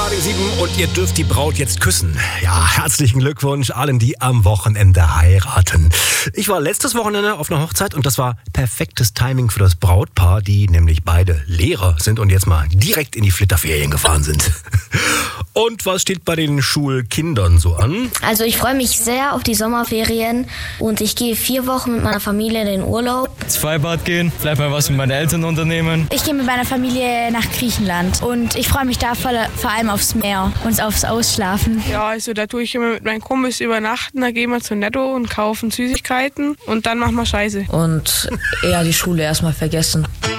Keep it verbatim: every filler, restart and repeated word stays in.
Radio sieben und ihr dürft die Braut jetzt küssen. Ja, herzlichen Glückwunsch allen, die am Wochenende heiraten. Ich war letztes Wochenende auf einer Hochzeit und das war perfektes Timing für das Brautpaar, die nämlich beide Lehrer sind und jetzt mal direkt in die Flitterferien gefahren sind. Und was steht bei den Schulkindern so an? Also ich freue mich sehr auf die Sommerferien und ich gehe vier Wochen mit meiner Familie in den Urlaub. Ins Freibad gehen, vielleicht mal was mit meinen Eltern unternehmen. Ich gehe mit meiner Familie nach Griechenland und ich freue mich da vor, vor allem aufs Meer und aufs Ausschlafen. Ja, also da tue ich immer mit meinen Kumpels übernachten, da gehen wir zu Netto und kaufen Süßigkeiten und dann machen wir Scheiße. Und eher die Schule erstmal vergessen.